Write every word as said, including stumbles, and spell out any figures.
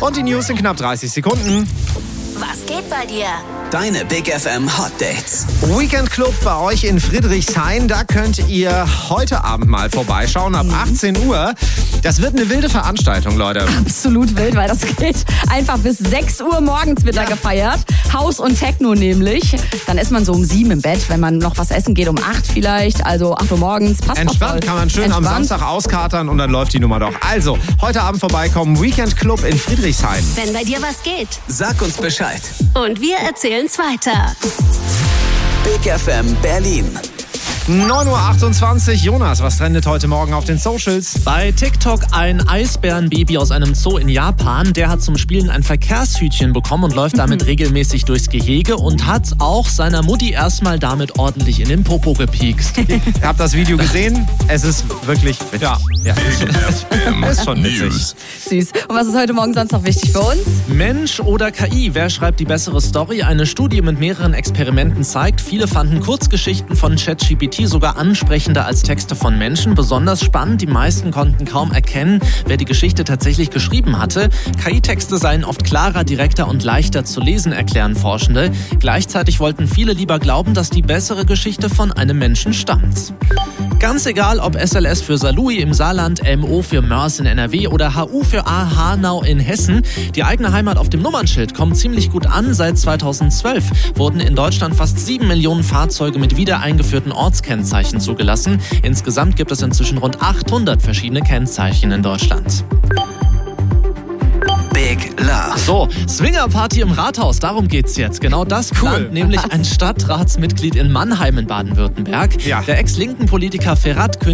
Und die News in knapp dreißig Sekunden. Was geht bei dir? Deine Big F M Hot Dates. Weekend Club bei euch in Friedrichshain. Da könnt ihr heute Abend mal vorbeischauen ab achtzehn Uhr. Das wird eine wilde Veranstaltung, Leute. Absolut wild, weil das geht einfach bis sechs Uhr morgens wird da gefeiert. Haus und Techno nämlich. Dann ist man so um sieben im Bett, wenn man noch was essen geht, um acht vielleicht. Also acht Uhr morgens. Passt Entspannt kann man schön Entspannt. am Samstag auskatern und dann läuft die Nummer doch. Also, heute Abend vorbeikommen, Weekend Club in Friedrichshain. Wenn bei dir was geht. Sag uns Bescheid. Und wir erzählen's weiter. Big F M Berlin. neun Uhr achtundzwanzig. Jonas, was trendet heute Morgen auf den Socials? Bei TikTok ein Eisbärenbaby aus einem Zoo in Japan. Der hat zum Spielen ein Verkehrshütchen bekommen und läuft damit regelmäßig durchs Gehege und hat auch seiner Mutti erstmal damit ordentlich in den Popo gepiekst. Ihr habt das Video gesehen. Es ist wirklich witzig. Ja, ja. Ist schon witzig. Süß. Und was ist heute Morgen sonst noch wichtig für uns? Mensch oder K I, wer schreibt die bessere Story? Eine Studie mit mehreren Experimenten zeigt, viele fanden Kurzgeschichten von ChatGPT sogar ansprechender als Texte von Menschen. Besonders spannend, die meisten konnten kaum erkennen, wer die Geschichte tatsächlich geschrieben hatte. K I-Texte seien oft klarer, direkter und leichter zu lesen, erklären Forschende. Gleichzeitig wollten viele lieber glauben, dass die bessere Geschichte von einem Menschen stammt. Ganz egal, ob S L S für Saarlouis im Saarland, M O für Mörs in N R W oder H U für A Hanau in Hessen. Die eigene Heimat auf dem Nummernschild kommt ziemlich gut an. Seit zweitausendzwölf wurden in Deutschland fast sieben Millionen Fahrzeuge mit wieder eingeführten Ortskennzeichen zugelassen. Insgesamt gibt es inzwischen rund achthundert verschiedene Kennzeichen in Deutschland. Big Love. So, Swingerparty im Rathaus, darum geht's jetzt. Genau das plant Cool. nämlich ein Stadtratsmitglied in Mannheim in Baden-Württemberg. Ja. Der Ex-linken Politiker Ferhat